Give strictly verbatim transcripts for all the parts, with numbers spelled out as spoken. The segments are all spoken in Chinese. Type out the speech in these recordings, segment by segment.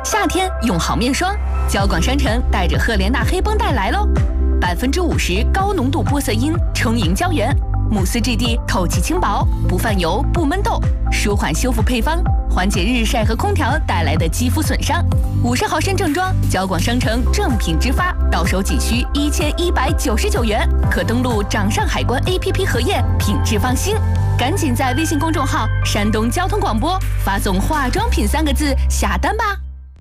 夏天用好面霜，交广商城带着赫莲娜黑绷带来喽，百分之五十高浓度玻色因充盈胶原，慕斯质地透气轻薄，不泛油不闷痘，舒缓修复配方，缓解日晒和空调带来的肌肤损伤。五十毫升正装，交广商城正品直发，到手仅需一千一百九十九元，可登录掌上海关 A P P 核验，品质放心。赶紧在微信公众号山东交通广播发送化妆品三个字下单吧。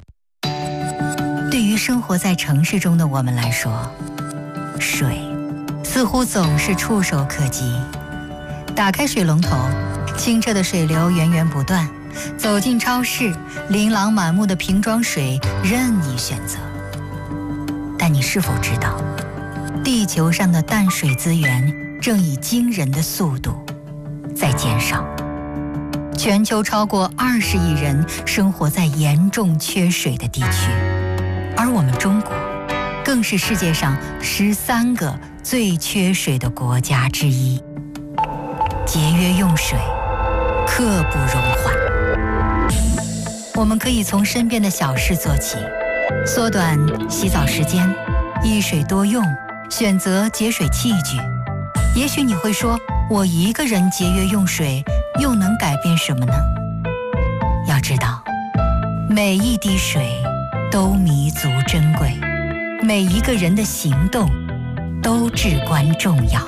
对于生活在城市中的我们来说，水似乎总是触手可及。打开水龙头，清澈的水流源源不断，走进超市，琳琅满目的瓶装水任你选择。但你是否知道，地球上的淡水资源正以惊人的速度在减少？全球超过二十亿人生活在严重缺水的地区，而我们中国更是世界上十三个最缺水的国家之一。节约用水，刻不容缓。我们可以从身边的小事做起，缩短洗澡时间，一水多用，选择节水器具。也许你会说，我一个人节约用水又能改变什么呢？要知道，每一滴水都弥足珍贵，每一个人的行动都至关重要。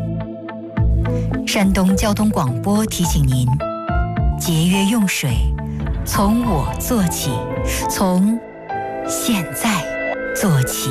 山东交通广播提醒您，节约用水，从我做起，从现在做起。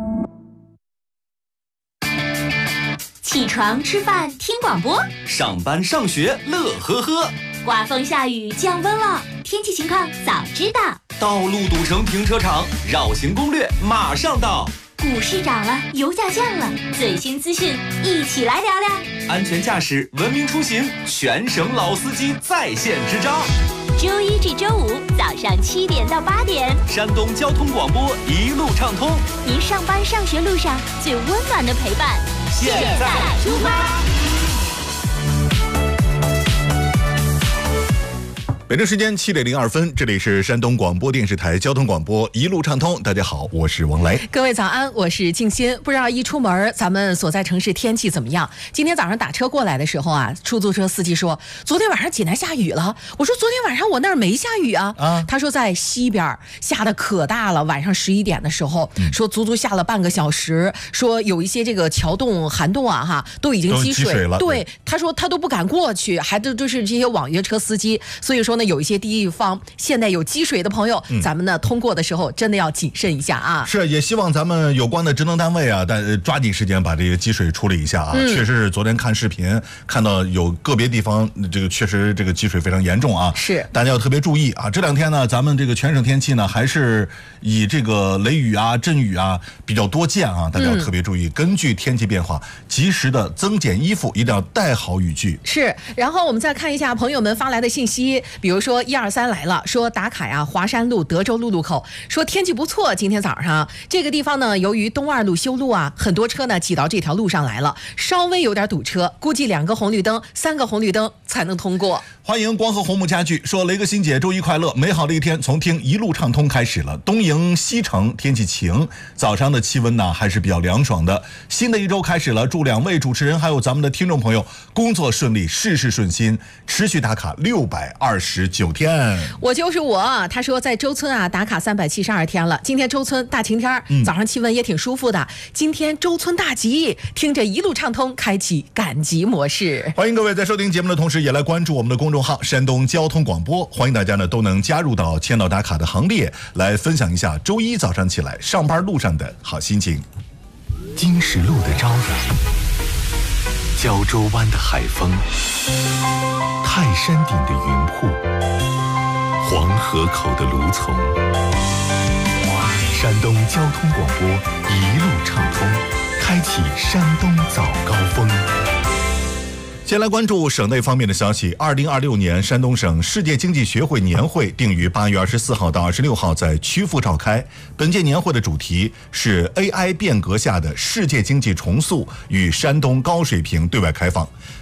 起床吃饭听广播， 上班上学乐呵呵， 刮风下雨降温了，天气情况早知道。 道路堵成停车场，绕行攻略马上到。 股市涨了，油价降了，最新资讯一起来聊聊。 安全驾驶，文明出行，全省老司机在线支招。 周一至周五早上七点到八点， 山东交通广播一路畅通， 您上班上学路上最温暖的陪伴。 现在出发。 北京时间七点零二分，这里是山东广播电视台交通广播一路畅通。大家好，我是王雷。 各位早安，我是静心。不知道一出门，咱们所在城市天气怎么样？今天早上打车过来的时候啊，出租车司机说，昨天晚上济南下雨了。我说昨天晚上我那儿没下雨啊。啊他说在西边下的可大了，晚上十一点的时候，嗯、说足足下了半个小时，说有一些这个桥洞、涵洞啊，哈，都已经积水, 积水了。 对，他说他都不敢过去，还都就是这些网约车司机。所以说呢。有一些地方现在有积水的朋友、嗯、咱们呢通过的时候真的要谨慎一下啊。 是，也希望咱们有关的职能单位啊，但抓紧时间把这个积水处理一下啊、嗯、确实是昨天看视频看到有个别地方这个确实这个积水非常严重啊， 是大家要特别注意啊。这两天呢咱们这个全省天气呢还是以这个雷雨啊阵雨啊比较多见啊，大家要特别注意、嗯、根据天气变化及时的增减衣服，一定要带好雨具。 是，然后我们再看一下朋友们发来的信息，比如说一二三来了，说打卡呀，华山路德州路路口，说天气不错，今天早上这个地方呢，由于东二路修路啊，很多车呢挤到这条路上来了，稍微有点堵车，估计两个红绿灯、三个红绿灯才能通过。 欢迎光和红木家具，说雷哥欣姐周一快乐，美好的一天从听一路畅通开始了。东营西城天气晴，早上的气温呢还是比较凉爽的。新的一周开始了，祝两位主持人还有咱们的听众朋友工作顺利，事事顺心，持续打卡六百二十九天。 我就是我，他说在周村啊打卡三百七十二天了，今天周村大晴天、嗯、早上气温也挺舒服的。今天周村大吉，听着一路畅通，开启赶集模式。 欢迎各位在收听节目的同时也来关注我们的公众号山东交通广播，欢迎大家呢都能加入到签到打卡的行列，来分享一下周一早上起来上班路上的好心情。 经石路的朝阳，胶州湾的海风，泰山顶的云瀑，黄河口的芦丛，山东交通广播一路畅通，开启山东早高峰。 先来关注省内方面的消息。二零二六年山东省世界经济学会年会定于八月二十四号到二十六号在曲阜召开。本届年会的主题是 A I 变革下的世界经济重塑与山东高水平对外开放。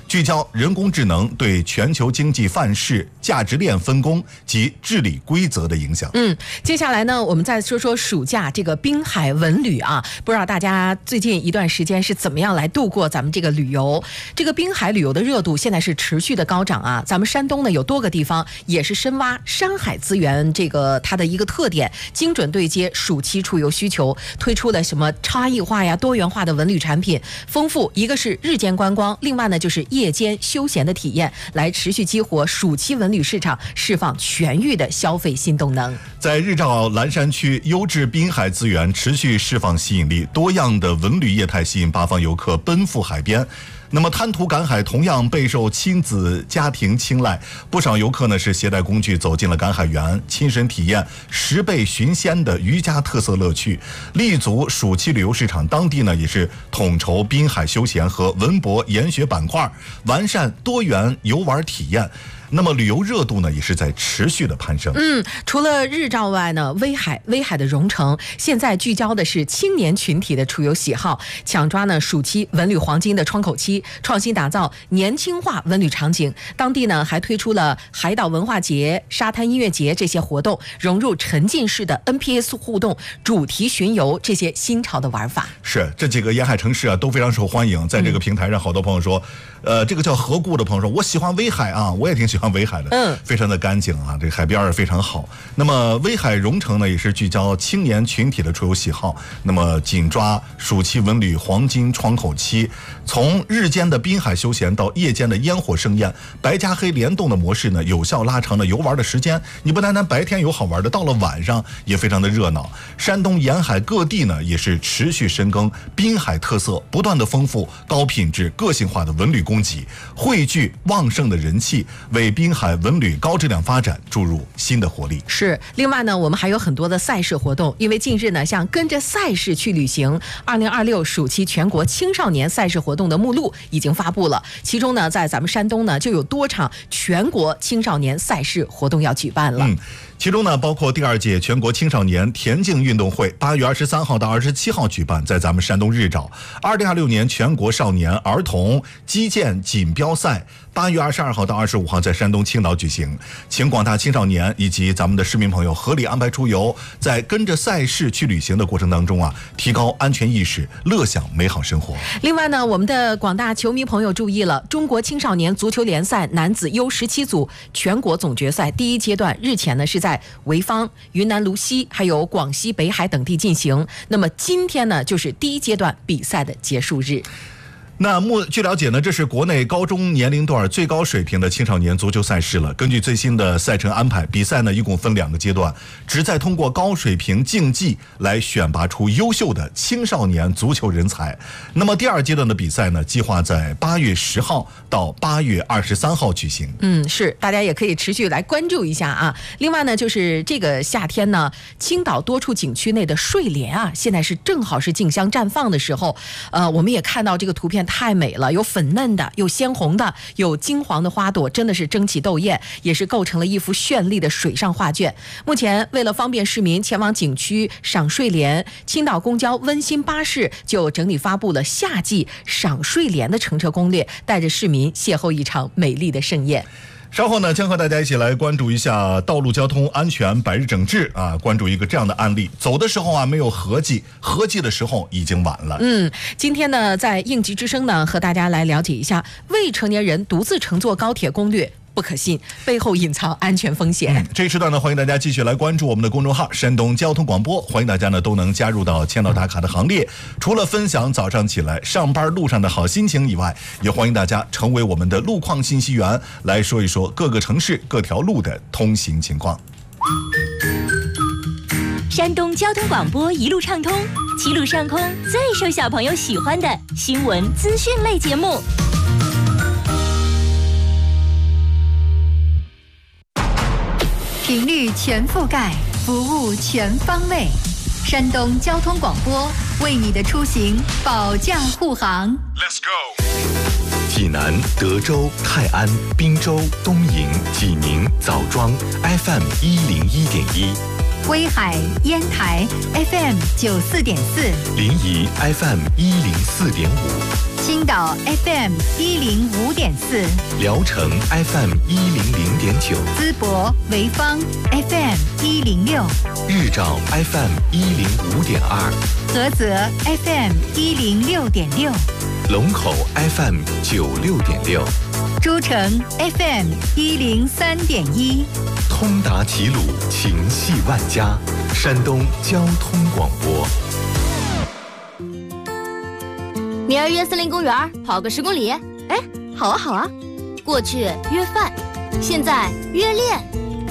聚焦人工智能对全球经济范式、价值链分工及治理规则的影响。 嗯，接下来呢，我们再说说暑假这个滨海文旅啊，不知道大家最近一段时间是怎么样来度过咱们这个旅游？这个滨海旅游的热度现在是持续的高涨啊。咱们山东呢有多个地方也是深挖山海资源，这个它的一个特点，精准对接暑期出游需求，推出了什么差异化呀、多元化的文旅产品，丰富一个是日间观光，另外呢就是夜间休闲的体验，来持续激活暑期文旅市场，释放全域的消费新动能。 在日照蓝山区，优质滨海资源持续释放吸引力，多样的文旅业态吸引八方游客奔赴海边。那么滩涂赶海同样备受亲子家庭青睐，不少游客呢是携带工具走进了赶海园，亲身体验十倍寻鲜的渔家特色乐趣。立足暑期旅游市场，当地呢也是统筹滨海休闲和文博研学板块，完善多元游玩体验。那么旅游热度呢也是在持续的攀升。 嗯，除了日照外呢，威海威海的蓉城现在聚焦的是青年群体的出游喜好，抢抓呢暑期文旅黄金的窗口期，创新打造年轻化文旅场景。当地呢还推出了海岛文化节、沙滩音乐节这些活动，融入沉浸式的 N P S 互动、主题巡游这些新潮的玩法。 是这几个沿海城市啊都非常受欢迎，在这个平台上，好多朋友说，嗯、呃，这个叫河固的朋友说，我喜欢威海啊，我也挺喜欢威海的，嗯，非常的干净啊，这个海边也非常好。那么威海蓉城呢，也是聚焦青年群体的出游喜好，那么紧抓暑期文旅黄金窗口期，从日间的滨海休闲到夜间的烟火盛宴，白加黑联动的模式呢，有效拉长了游玩的时间。你不单单白天有好玩的，到了晚上也非常的热闹。山东沿海各地呢，也是持续深耕滨海特色，不断的丰富高品质、个性化的文旅供给，汇聚旺盛的人气，为滨海文旅高质量发展注入新的活力。 是，另外呢，我们还有很多的赛事活动，因为近日呢，像跟着赛事去旅行二零二六暑期全国青少年赛事活动的目录已经发布了，其中呢，在咱们山东呢，就有多场全国青少年赛事活动要举办了。 嗯，其中呢，包括第二届全国青少年田径运动会，八月二十三号到二十七号举办，在咱们山东日照；二零二六年全国少年儿童击剑锦标赛，八月二十二号到二十五号在山东青岛举行，请广大青少年以及咱们的市民朋友合理安排出游，在跟着赛事去旅行的过程当中啊，提高安全意识，乐享美好生活。 另外呢，我们的广大球迷朋友注意了，中国青少年足球联赛男子 U 十七 组全国总决赛第一阶段日前呢是在潍坊、云南泸西还有广西北海等地进行，那么今天呢就是第一阶段比赛的结束日。 那目据了解呢，这是国内高中年龄段最高水平的青少年足球赛事了。根据最新的赛程安排，比赛呢一共分两个阶段，旨在通过高水平竞技来选拔出优秀的青少年足球人才。那么第二阶段的比赛呢，计划在八月十号到八月二十三号举行。 嗯，是，大家也可以持续来关注一下啊。另外呢，就是这个夏天呢，青岛多处景区内的睡莲啊，现在是正好是竞相绽放的时候。呃，我们也看到这个图片。太美了，有粉嫩的，有鲜红的，有金黄的花朵，真的是争奇斗艳，也是构成了一幅绚丽的水上画卷。目前为了方便市民前往景区赏睡莲，青岛公交温馨巴士就整理发布了夏季赏睡莲的乘车攻略，带着市民邂逅一场美丽的盛宴。 稍后呢，将和大家一起来关注一下道路交通安全百日整治啊，关注一个这样的案例：走的时候啊没有合计，合计的时候已经晚了。 嗯，今天呢，在应急之声呢，和大家来了解一下未成年人独自乘坐高铁攻略。不可信，背后隐藏安全风险。 嗯、这一时段呢，欢迎大家继续来关注我们的公众号山东交通广播，欢迎大家呢都能加入到签到打卡的行列。除了分享早上起来上班路上的好心情以外，也欢迎大家成为我们的路况信息员，来说一说各个城市各条路的通行情况。 山东交通广播一路畅通，七路上空最受小朋友喜欢的新闻资讯类节目。 频率全覆盖，服务全方位。山东交通广播为你的出行保驾护航。 Let's go。济南、德州、泰安、滨州、东营、济宁、枣庄 F M 一零一点一， 威海、烟台 F M 九四点四， 临沂 F M 一零四点五， 青岛 F M 一零五点四， 聊城 F M 一零零点九， 淄博、潍坊 F M 一零六， 日照 F M 一零五点二， 菏泽 F M 一零六点六， 龙口 F M 九六点六， 诸城 F M 一零三点一， 通达齐鲁，情系万家，山东交通广播。 明儿约森林公园跑个十公里， 哎，好啊好啊。 过去约饭，现在约练。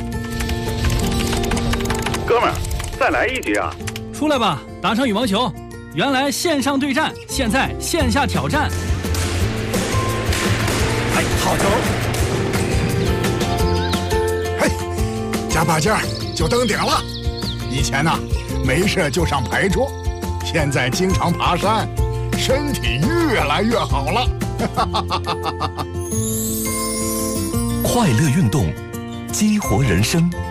哥们儿，再来一局啊！ 出来吧，打场羽毛球。原来线上对战，现在线下挑战。 哎，好球！ 嘿，加把劲儿就登顶了。以前呢，没事就上牌桌，现在经常爬山，身体越来越好了。 快乐运动，激活人生。